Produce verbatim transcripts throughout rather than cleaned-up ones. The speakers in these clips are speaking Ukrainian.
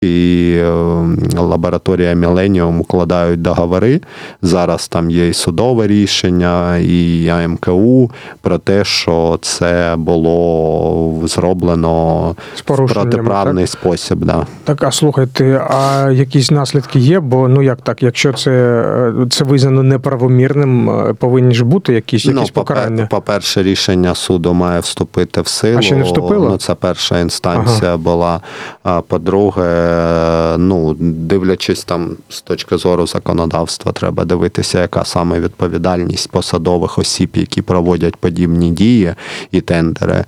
і лабораторія Millennium укладають договори. Зараз там є і судове рішення, і А М К У про те, що це було зроблено в протиправний так? спосіб. Да. Так, а слухайте, а якісь наслідки є? Бо, ну як так, якщо це, це визнано неправомірним, повинні ж бути якісь, якісь ну, покарання? По-перше, рішення суду має вступити в силу. А ще не вступило? Ну, це перша інстанція ага. була. А по-друге, ну, дивлячись там з точки зору законодавства, треба дивитися, яка саме відповідальність посадових осіб, які проводять подібні дії і тендери,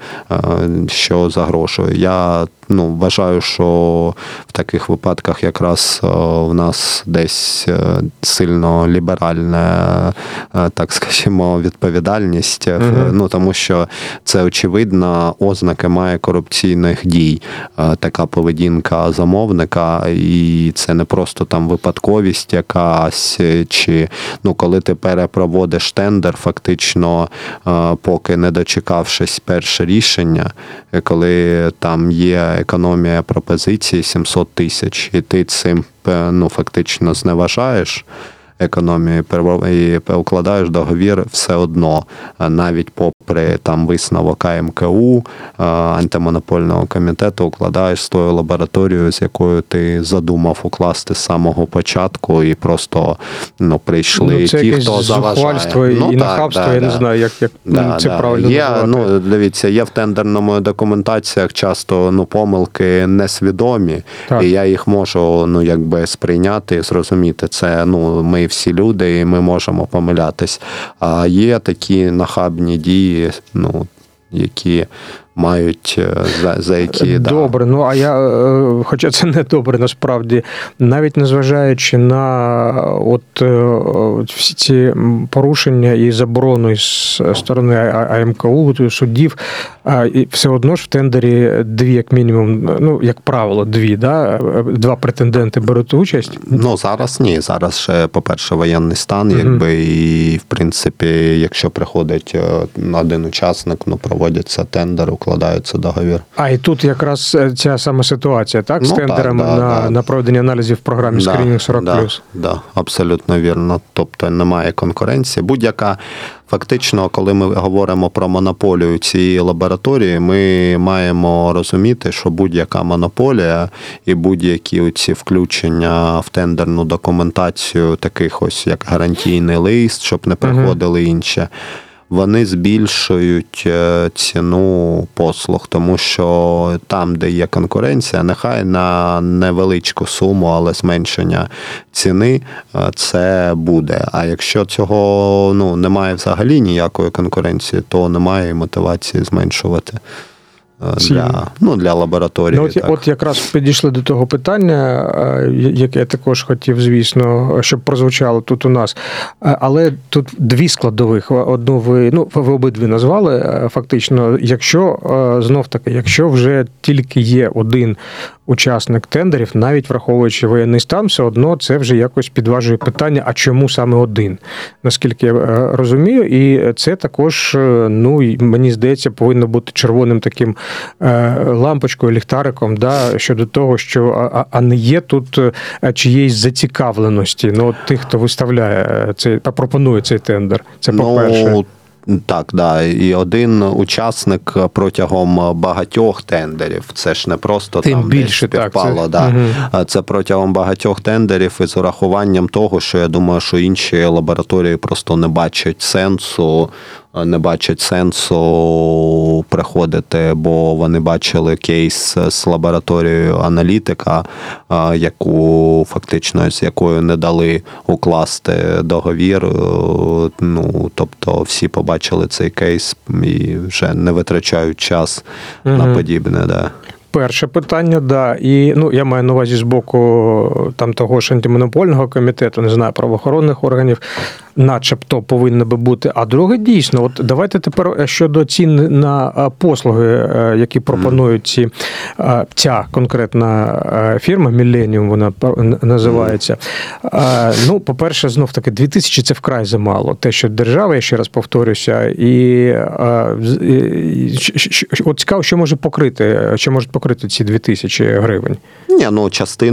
що загрожує. Я ну, вважаю, що в таких випадках якраз в нас десь сильно ліберальна, так скажімо, відповідальність, uh-huh. ну, тому що це, очевидно, ознаки має корупційних дій. Така поведінка замовника, і це не просто там випадковість якась, чи, ну, коли ти перепроводиш тендер, фактично, поки не дочекавшись перше рішення, коли там є економія пропозиції сімсот тисяч, і ти цим, ну, фактично зневажаєш економію і укладаєш договір все одно, навіть попри там висновок А М К У, антимонопольного комітету, укладаєш з тою лабораторією, з якою ти задумав укласти з самого початку, і просто ну, прийшли ну, це ті, хто заважає. Ну, і нахабство, да, я да. не знаю, як, як да, це да. правильно є, називати. Ну, дивіться, є в тендерному документаціях часто ну, помилки несвідомі, так. і я їх можу ну, якби сприйняти і зрозуміти. Це, ну, ми всі люди, і ми можемо помилятись. А є такі нахабні дії, ну, які мають, за, за які... Добре, да. ну а я, хоча це не добре насправді, навіть незважаючи на от всі ці порушення і заборону із сторони А М К У, суддів, все одно ж в тендері дві, як мінімум, ну, як правило, дві, да? Два претенденти беруть участь? Ну, зараз ні. Зараз ще, по-перше, воєнний стан, угу. якби, і, в принципі, якщо приходить один учасник, ну, проводяться тендери, укладається договір. А, і тут якраз ця сама ситуація, так? З ну, тендером так, да, на, да. на проведення аналізів в програмі да, «Скринінг сорок да, плюс». Да, абсолютно вірно. Тобто немає конкуренції. Будь-яка, фактично, коли ми говоримо про монополію цієї лабораторії, ми маємо розуміти, що будь-яка монополія і будь-які оці включення в тендерну документацію таких ось, як гарантійний лист, щоб не приходили угу. інші, вони збільшують ціну послуг, тому що там, де є конкуренція, нехай на невеличку суму, але зменшення ціни це буде. А якщо цього ну, немає взагалі ніякої конкуренції, то немає мотивації зменшувати. Для, ну, для лабораторії. Ну, от, так. от якраз підійшли до того питання, яке я також хотів, звісно, щоб прозвучало тут у нас. Але тут дві складових. Одну ви, ну, ви обидві назвали, фактично, якщо, знов-таки, якщо вже тільки є один учасник тендерів, навіть враховуючи воєнний стан, все одно це вже якось підважує питання, а чому саме один? Наскільки я розумію, і це також, ну, мені здається, повинно бути червоним таким лампочкою, ліхтариком, да, щодо того, що а не є тут чиєїсь зацікавленості, ну, от тих, хто виставляє цей, пропонує цей тендер. Це по-перше. Ну... Так, да. І один учасник протягом багатьох тендерів. Це ж не просто Тим там більше, десь співпало. Так, це... Да. Угу. Це протягом багатьох тендерів із урахуванням того, що я думаю, що інші лабораторії просто не бачать сенсу не бачать сенсу приходити, бо вони бачили кейс з лабораторією аналітика, яку фактично з якою не дали укласти договір. Ну, тобто всі побачили цей кейс і вже не витрачають час угу. на подібне. Да. Перше питання, да. І, ну, я маю на увазі з боку там того ж антимонопольного комітету, не знаю, правоохоронних органів, начебто повинно би бути. А друге, дійсно, от давайте тепер щодо цін на послуги, які пропонують ці, ця конкретна фірма, Millennium вона називається. Ну, по-перше, знов-таки, дві тисячі – це вкрай замало. Те, що держава, я ще раз повторюся, і, і от цікаво, що може покрити, що можуть покрити покрити ці дві тисячі гривень? Ні, ну частину